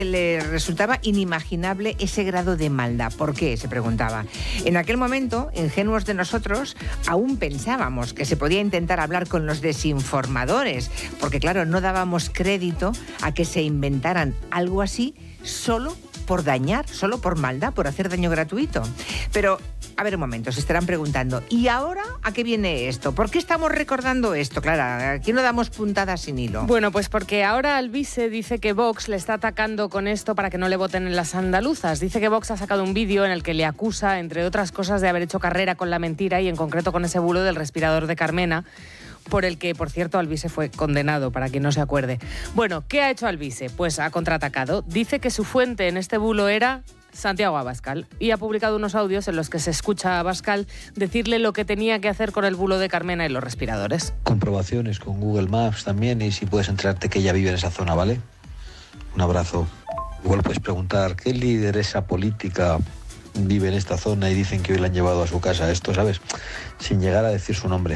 Le resultaba inimaginable ese grado de maldad. ¿Por qué?, se preguntaba. En aquel momento, ingenuos de nosotros, aún pensábamos que se podía intentar hablar con los desinformadores, porque claro, no dábamos crédito a que se inventaran algo así solo por dañar, solo por maldad, por hacer daño gratuito. Pero, a ver un momento, se estarán preguntando, ¿y ahora a qué viene esto? ¿Por qué estamos recordando esto? Clara, aquí no damos puntadas sin hilo. Bueno, pues porque ahora Alvise dice que Vox le está atacando con esto para que no le voten en las andaluzas. Dice que Vox ha sacado un vídeo en el que le acusa, entre otras cosas, de haber hecho carrera con la mentira y en concreto con ese bulo del respirador de Carmena, por el que, por cierto, Alvise fue condenado, para quien no se acuerde. Bueno, ¿qué ha hecho Alvise? Pues ha contraatacado. Dice que su fuente en este bulo era Santiago Abascal, y ha publicado unos audios en los que se escucha a Abascal decirle lo que tenía que hacer con el bulo de Carmena y los respiradores. Comprobaciones con Google Maps también, y si puedes enterarte que ella vive en esa zona, ¿vale? Un abrazo. Igual puedes preguntar, ¿qué lideresa política vive en esta zona y dicen que hoy la han llevado a su casa? Esto, ¿sabes? Sin llegar a decir su nombre.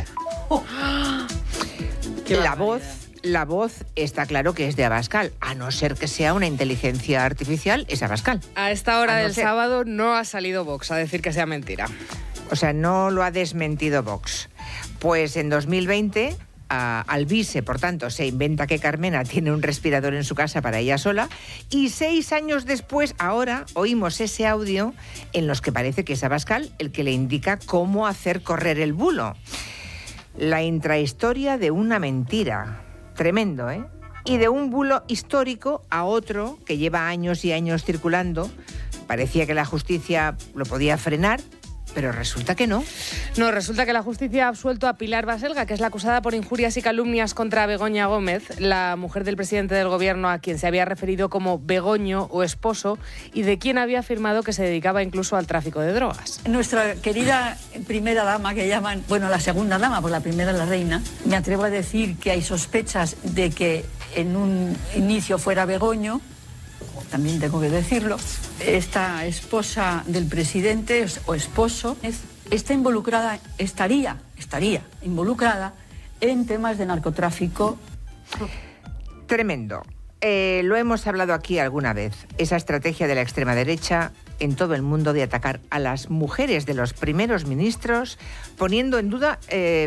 La voz está claro que es de Abascal, a no ser que sea una inteligencia artificial, es Abascal. A esta hora del sábado no ha salido Vox a decir que sea mentira. O sea, no lo ha desmentido Vox. Pues en 2020, Alvise, por tanto, se inventa que Carmena tiene un respirador en su casa para ella sola, y 6 años después, ahora, oímos ese audio en los que parece que es Abascal el que le indica cómo hacer correr el bulo. La intrahistoria de una mentira. Tremendo, ¿eh? Y de un bulo histórico a otro que lleva años y años circulando. Parecía que la justicia lo podía frenar, pero resulta que no. No, resulta que la justicia ha absuelto a Pilar Baselga, que es la acusada por injurias y calumnias contra Begoña Gómez, la mujer del presidente del gobierno, a quien se había referido como Begoño o esposo, y de quien había afirmado que se dedicaba incluso al tráfico de drogas. Nuestra querida primera dama, que llaman, bueno, la segunda dama, porque la primera es la reina, me atrevo a decir que hay sospechas de que en un inicio fuera Begoño. También tengo que decirlo, esta esposa del presidente o esposo está involucrada, estaría involucrada en temas de narcotráfico. Tremendo. Lo hemos hablado aquí alguna vez, esa estrategia de la extrema derecha en todo el mundo de atacar a las mujeres de los primeros ministros, poniendo en duda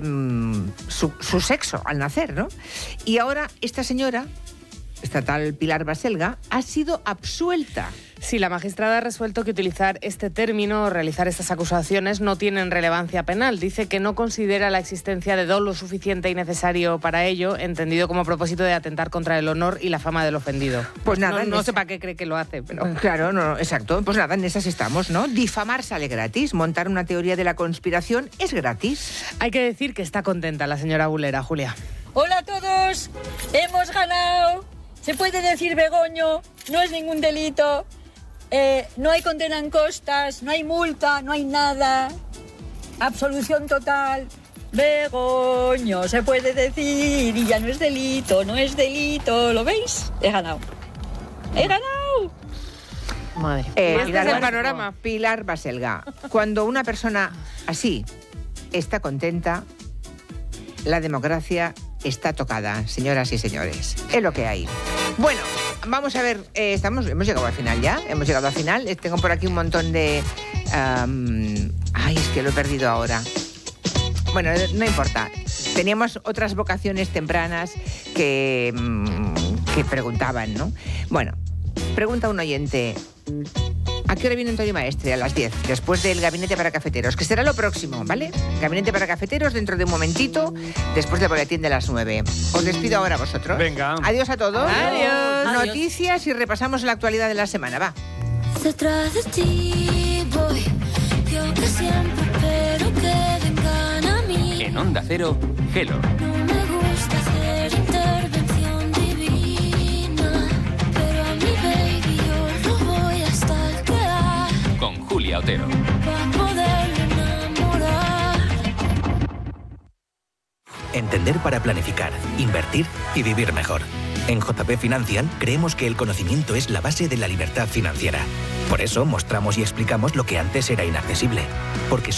su sexo al nacer, ¿no? Y ahora esta señora, esta tal Pilar Baselga, ha sido absuelta. Sí, la magistrada ha resuelto que utilizar este término o realizar estas acusaciones no tienen relevancia penal. Dice que no considera la existencia de dolo suficiente y necesario para ello, entendido como propósito de atentar contra el honor y la fama del ofendido. Pues nada, no sé para qué cree que lo hace, pero... Claro, no, exacto. Pues nada, en esas estamos, ¿no? Difamar sale gratis, montar una teoría de la conspiración es gratis. Hay que decir que está contenta la señora Bulera, Julia. Hola a todos, hemos ganado. Se puede decir Begoño, no es ningún delito. No hay condena en costas, no hay multa, no hay nada. Absolución total. Begoño, se puede decir y ya no es delito, no es delito. ¿Lo veis? He ganado. ¡He ganado! Madre. Pilar, es el panorama. Pilar Baselga. Cuando una persona así está contenta, la democracia está tocada, señoras y señores. Es lo que hay. Bueno, vamos a ver, hemos llegado al final ya, Tengo por aquí un montón de... es que lo he perdido ahora. Bueno, no importa. Teníamos otras vocaciones tempranas que preguntaban, ¿no? Bueno, pregunta un oyente... ¿A qué hora viene Antonio Maestre? A las 10, después del Gabinete para Cafeteros, que será lo próximo, ¿vale? Gabinete para Cafeteros dentro de un momentito, después del boletín de las 9. Os despido ahora a vosotros. Venga. Adiós a todos. Adiós. Noticias y repasamos la actualidad de la semana, va. Detrás de ti voy, yo que siempre espero que vengan a mí. En Onda Cero, Gelo. No me gusta hacer intervención divina, pero a mi baby yo lo voy a stalkear. Con Julia Otero. Pa' poderme enamorar. Entender para planificar, invertir y vivir mejor. En JP Financial creemos que el conocimiento es la base de la libertad financiera. Por eso mostramos y explicamos lo que antes era inaccesible. Porque